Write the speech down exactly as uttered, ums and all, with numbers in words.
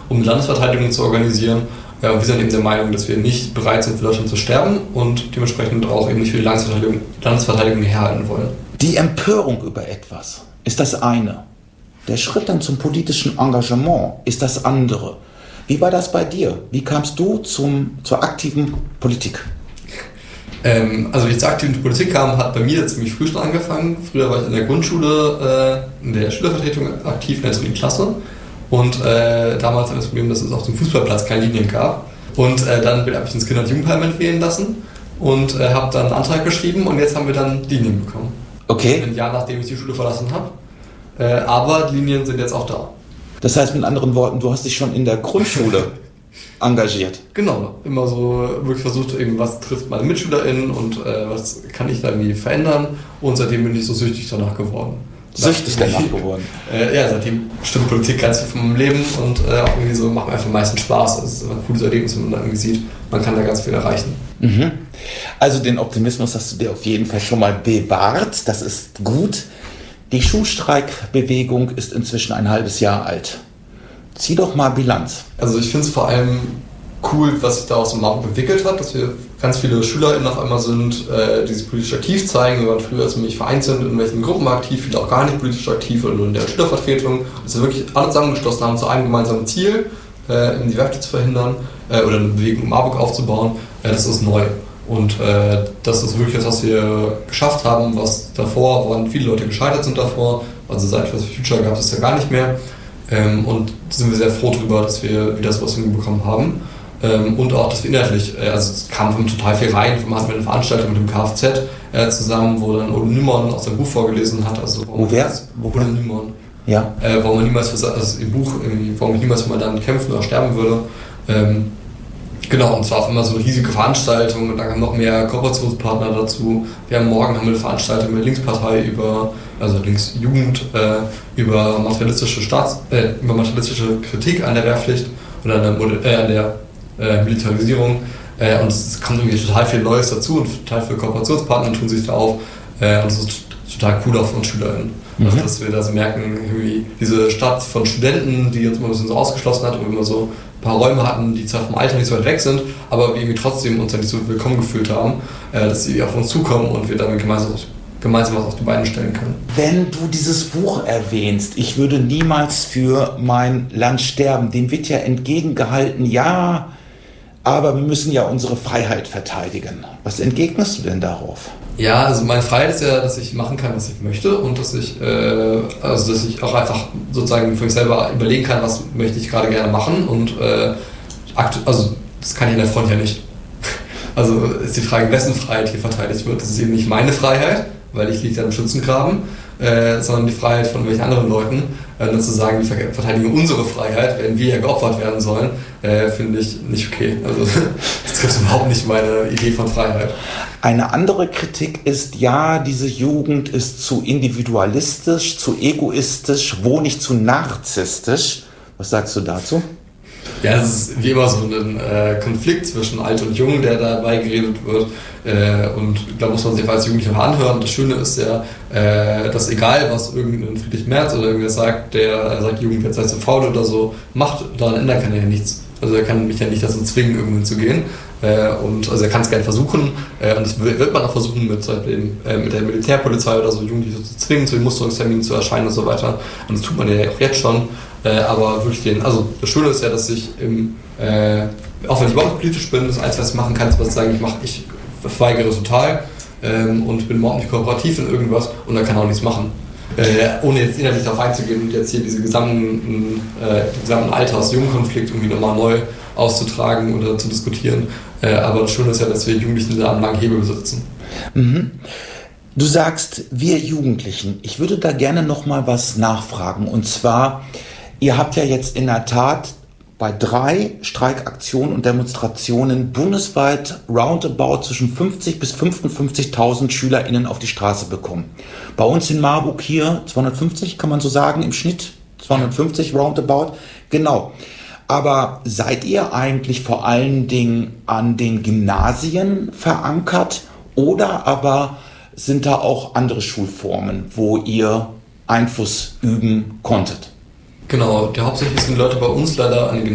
um Landesverteidigung zu organisieren. Ja, und wir sind eben der Meinung, dass wir nicht bereit sind, für Deutschland zu sterben und dementsprechend auch eben nicht für die Landesverteidigung, Landesverteidigung herhalten wollen. Die Empörung über etwas ist das eine. Der Schritt dann zum politischen Engagement ist das andere. Wie war das bei dir? Wie kamst du zum, zur aktiven Politik? Ähm, also wie ich zur aktiven Politik kam, hat bei mir ziemlich früh schon angefangen. Früher war ich in der Grundschule, äh, in der Schülervertretung aktiv, in der dritten Klasse. Und äh, damals hatte ich das Problem, dass es auf dem Fußballplatz keine Linien gab. Und äh, dann habe ich ins Kinder- und Jugendparlament wählen lassen und äh, habe dann einen Antrag geschrieben und jetzt haben wir dann Linien bekommen. Okay. Ein Jahr nachdem ich die Schule verlassen habe. Äh, aber die Linien sind jetzt auch da. Das heißt mit anderen Worten, du hast dich schon in der Grundschule engagiert. Genau, immer so wirklich versucht, eben, was trifft meine MitschülerInnen und äh, was kann ich da irgendwie verändern. Und seitdem bin ich so süchtig danach geworden. Süchtig danach geworden? Äh, ja, seitdem bestimmt Politik ganz viel von meinem Leben und äh, auch irgendwie so macht mir einfach am meisten Spaß. Es ist ein cooles Erlebnis, wenn man da irgendwie sieht, man kann da ganz viel erreichen. Mhm. Also den Optimismus hast du dir auf jeden Fall schon mal bewahrt, das ist gut. Die Schulstreikbewegung ist inzwischen ein halbes Jahr alt. Zieh doch mal Bilanz. Also ich finde es vor allem cool, was sich daraus im Marburg entwickelt hat, dass wir ganz viele SchülerInnen auf einmal sind, äh, die sich politisch aktiv zeigen. Wir waren früher ziemlich vereinzelt in welchen Gruppen aktiv, viele auch gar nicht politisch aktiv oder nur in der Schülervertretung. Dass wir wirklich alle zusammengeschlossen haben zu einem gemeinsamen Ziel, äh, die Werfte zu verhindern äh, oder eine Bewegung in Marburg aufzubauen. Äh, das ist neu. Und äh, das ist wirklich das, was wir geschafft haben, was davor, woran viele Leute gescheitert sind davor. Also seit Fridays for Future gab es das ja gar nicht mehr. Ähm, und da sind wir sehr froh darüber, dass wir wieder sowas hinbekommen haben. Ähm, und auch, dass wir inhaltlich, äh, also es kam von total viel rein. Wir hatten eine Veranstaltung mit dem K F Z äh, zusammen, wo dann Udo Niemann aus seinem Buch vorgelesen hat. Also, wo wer? Udo Niemann. Ja. Äh, warum man niemals für, also im Buch, warum ich niemals für mein Land kämpfen oder sterben würde. Ähm, Genau, und zwar auf immer so eine riesige Veranstaltung und dann kamen noch mehr Kooperationspartner dazu. Wir haben morgen haben wir eine Veranstaltung mit der Linkspartei über, also Linksjugend, äh, über materialistische Staats, äh, über materialistische Kritik an der Wehrpflicht oder an der, äh, an der äh, Militarisierung. Äh, und es kommt irgendwie total viel Neues dazu und total viele Kooperationspartner tun sich da auf. Äh, und es ist total cool auch für uns SchülerInnen. Mhm. Also, dass wir da so merken, irgendwie diese Stadt von Studenten, die uns immer ein bisschen so ausgeschlossen hat und wir immer so ein paar Räume hatten, die zwar vom Alter nicht so weit weg sind, aber wir irgendwie trotzdem uns dann nicht so willkommen gefühlt haben, äh, dass sie auf uns zukommen und wir damit gemeinsam, gemeinsam was auf die Beine stellen können. Wenn du dieses Buch erwähnst, ich würde niemals für mein Land sterben, dem wird ja entgegengehalten, ja, aber wir müssen ja unsere Freiheit verteidigen. Was entgegnest du denn darauf? Ja, also meine Freiheit ist ja, dass ich machen kann, was ich möchte und dass ich, äh, also dass ich auch einfach sozusagen für mich selber überlegen kann, was möchte ich gerade gerne machen und äh, aktu- also das kann ich in der Front ja nicht. Also ist die Frage, wessen Freiheit hier verteidigt wird. Das ist eben nicht meine Freiheit, weil ich liege da im Schützengraben, äh, sondern die Freiheit von welchen anderen Leuten. Äh, dann zu sagen, wir verteidigen unsere Freiheit, wenn wir ja geopfert werden sollen, äh, finde ich nicht okay. Also das trifft überhaupt nicht meine Idee von Freiheit. Eine andere Kritik ist, ja, diese Jugend ist zu individualistisch, zu egoistisch, wo nicht zu narzisstisch. Was sagst du dazu? Ja, es ist wie immer so ein äh, Konflikt zwischen Alt und Jung, der dabei geredet wird. Äh, und da muss man sich als Jugendlicher mal anhören. Das Schöne ist ja, äh, dass egal, was irgendein Friedrich Merz oder irgendwer sagt, der sagt, Jugend wird sei zu faul oder so, macht, daran ändern kann er ja nichts. Also er kann mich ja nicht dazu zwingen, irgendwo zu gehen. Äh, und also er kann es gerne versuchen. Äh, und das wird man auch versuchen, mit, dem, äh, mit der Militärpolizei oder so Jugendliche zu zwingen, zu den Musterungsterminen zu erscheinen und so weiter. Und das tut man ja auch jetzt schon. Äh, aber wirklich den, also das Schöne ist ja, dass ich im, äh, auch wenn ich überhaupt nicht politisch bin, das Einzige, was ich machen kann, ist was sagen, ich mache, ich verweigere total ähm, und bin überhaupt nicht kooperativ in irgendwas und dann kann auch nichts machen. Äh, ohne jetzt inhaltlich darauf einzugehen und jetzt hier diese gesamten, äh, den gesamten Alters-Jungen-Konflikt irgendwie nochmal neu auszutragen oder zu diskutieren. Äh, aber das Schöne ist ja, dass wir Jugendlichen da einen langen Hebel besitzen. Mhm. Du sagst, wir Jugendlichen. Ich würde da gerne nochmal was nachfragen. Und zwar, ihr habt ja jetzt in der Tat bei drei Streikaktionen und Demonstrationen bundesweit roundabout zwischen fünfzig bis fünfundfünfzigtausend SchülerInnen auf die Straße bekommen. Bei uns in Marburg hier zweihundertfünfzig, kann man so sagen, im Schnitt zweihundertfünfzig roundabout. Genau. Aber seid ihr eigentlich vor allen Dingen an den Gymnasien verankert oder aber sind da auch andere Schulformen, wo ihr Einfluss üben konntet? Genau, die hauptsächlich sind Leute bei uns leider an den